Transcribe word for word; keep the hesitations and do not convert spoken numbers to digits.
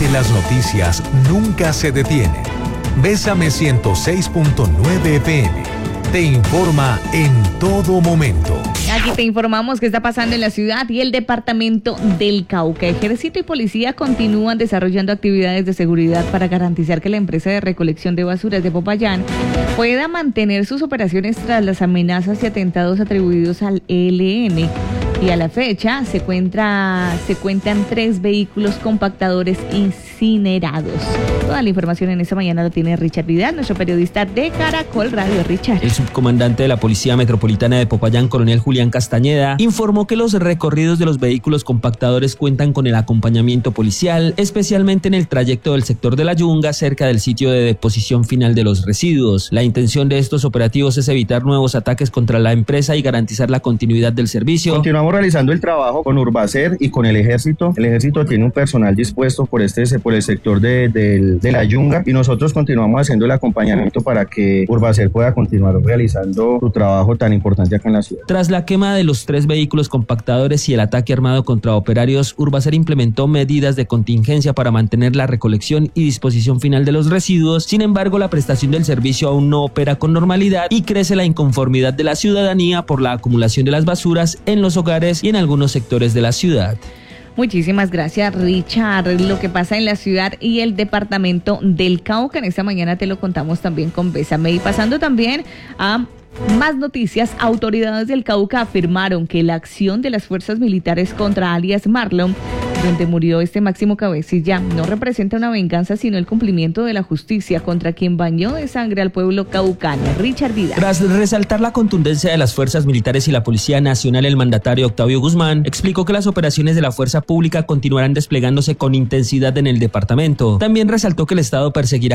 las noticias nunca se detienen. Bésame ciento seis punto nueve F M. Te informa en todo momento. Aquí te informamos qué está pasando en la ciudad y el departamento del Cauca. Ejército y policía continúan desarrollando actividades de seguridad para garantizar que la empresa de recolección de basuras de Popayán pueda mantener sus operaciones tras las amenazas y atentados atribuidos al E L N. Y a la fecha se, cuenta, se cuentan tres vehículos compactadores incinerados. Toda la información en esta mañana lo tiene Richard Vidal, nuestro periodista de Caracol Radio. Richard. El subcomandante de la Policía Metropolitana de Popayán, coronel Julián Castañeda, informó que los recorridos de los vehículos compactadores cuentan con el acompañamiento policial, especialmente en el trayecto del sector de la Yunga, cerca del sitio de deposición final de los residuos. La intención de estos operativos es evitar nuevos ataques contra la empresa y garantizar la continuidad del servicio. Continuamos realizando el trabajo con Urbacer y con el Ejército. El Ejército tiene un personal dispuesto por este por el sector de, de, de la Yunga y nosotros continuamos haciendo el acompañamiento para que Urbacer pueda continuar realizando su trabajo tan importante acá en la ciudad. Tras la quema de los tres vehículos compactadores y el ataque armado contra operarios, Urbacer implementó medidas de contingencia para mantener la recolección y disposición final de los residuos. Sin embargo, la prestación del servicio aún no opera con normalidad y crece la inconformidad de la ciudadanía por la acumulación de las basuras en los hogares y en algunos sectores de la ciudad. Muchísimas gracias, Richard. Lo que pasa en la ciudad y el departamento del Cauca, en esta mañana te lo contamos también con Bésame. Y pasando también a más noticias, autoridades del Cauca afirmaron que la acción de las fuerzas militares contra alias Marlon, donde murió este máximo cabecilla, no representa una venganza, sino el cumplimiento de la justicia contra quien bañó de sangre al pueblo caucano. Richard Vidal. Tras resaltar la contundencia de las fuerzas militares y la Policía Nacional, el mandatario Octavio Guzmán explicó que las operaciones de la fuerza pública continuarán desplegándose con intensidad en el departamento. También resaltó que el Estado perseguirá